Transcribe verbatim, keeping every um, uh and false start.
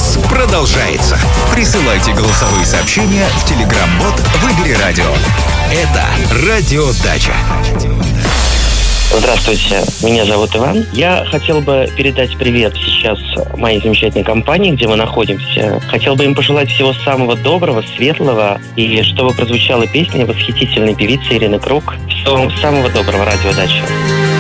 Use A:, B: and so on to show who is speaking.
A: Ликбез продолжается. Присылайте голосовые сообщения в Telegram-бот «Выбери радио». Это Радиодача.
B: Здравствуйте, меня зовут Иван. Я хотел бы передать привет сейчас моей замечательной компании, где мы находимся. Хотел бы им пожелать всего самого доброго, светлого, и чтобы прозвучала песня восхитительной певицы Ирины Круг. Всего самого доброго, Радиодача.